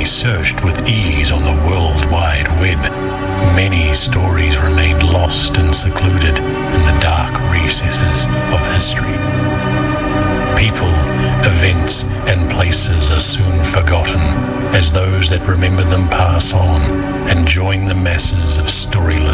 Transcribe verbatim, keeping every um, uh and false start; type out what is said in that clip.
be searched with ease on the World Wide Web, many stories remain lost and secluded in the dark recesses of history. People, events, and places are soon forgotten as those that remember them pass on and join the masses of storyless